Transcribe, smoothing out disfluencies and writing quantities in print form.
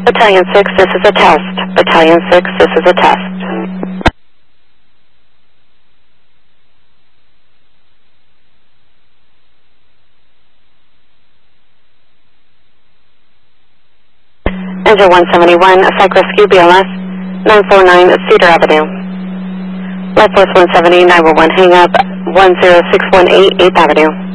Battalion 6, this is a test. Battalion 6, this is a test. Engine 171, Psych Rescue BLS 949 Cedar Avenue. Life Force 170, 911 hang up 10618 8th Avenue.